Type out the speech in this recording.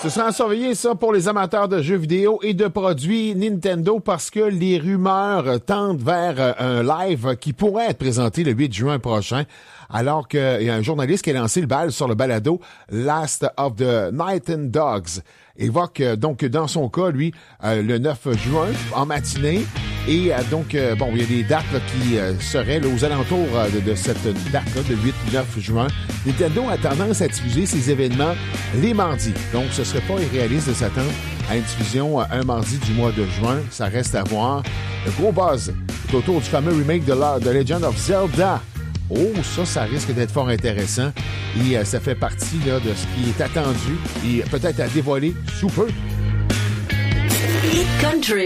Ce sera à surveiller, ça, pour les amateurs de jeux vidéo et de produits Nintendo, parce que les rumeurs tendent vers un live qui pourrait être présenté le 8 juin prochain, alors qu'il y a un journaliste qui a lancé le bal sur le balado Last of the Night and Dogs. Évoque donc dans son cas, lui, le 9 juin en matinée. Et donc, bon, il y a des dates là, qui seraient là, aux alentours de cette date-là, de 8-9 juin. Nintendo a tendance à diffuser ces événements les mardis. Donc, ce serait pas irréaliste de s'attendre à une diffusion un mardi du mois de juin. Ça reste à voir. Le gros buzz est autour du fameux remake de Legend of Zelda. Oh, ça risque d'être fort intéressant. Et ça fait partie là, de ce qui est attendu et peut-être à dévoiler sous peu. Hit Country.